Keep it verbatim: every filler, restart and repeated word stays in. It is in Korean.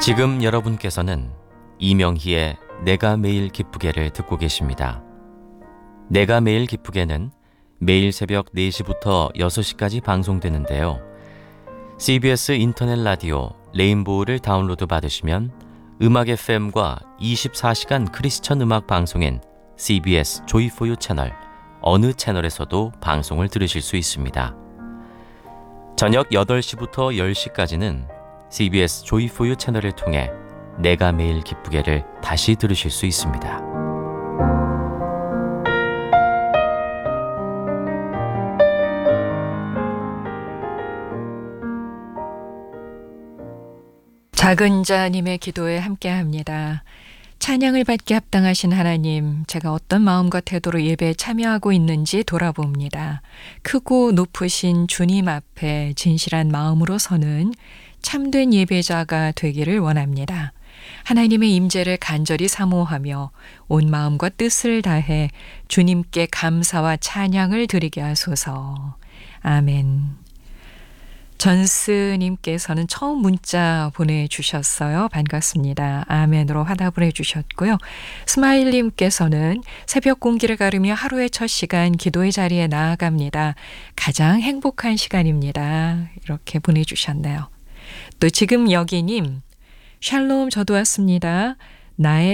지금 여러분께서는 이명희의 내가 매일 기쁘게를 듣고 계십니다. 내가 매일 기쁘게는 매일 새벽 네 시부터 여섯 시까지 방송되는데요. 씨비에스 인터넷 라디오 레인보우를 다운로드 받으시면 음악 에프엠과 이십사 시간 크리스천 음악 방송인 씨비에스 조이포유 채널 어느 채널에서도 방송을 들으실 수 있습니다. 저녁 여덟 시부터 열 시까지는 씨비에스 조이포유 채널을 통해 내가 매일 기쁘게를 다시 들으실 수 있습니다. 작은 자님의 기도에 함께합니다. 찬양을 받게 합당하신 하나님, 제가 어떤 마음과 태도로 예배에 참여하고 있는지 돌아봅니다. 크고 높으신 주님 앞에 진실한 마음으로 서는 참된 예배자가 되기를 원합니다. 하나님의 임재를 간절히 사모하며 온 마음과 뜻을 다해 주님께 감사와 찬양을 드리게 하소서. 아멘. 전스님께서는 처음 문자 보내주셨어요. 반갑습니다. 아멘으로 화답을 해주셨고요. 스마일님께서는 새벽 공기를 가르며 하루의 첫 시간 기도의 자리에 나아갑니다. 가장 행복한 시간입니다. 이렇게 보내주셨네요. 또 지금 여기님, 샬롬 저도 왔습니다. 나의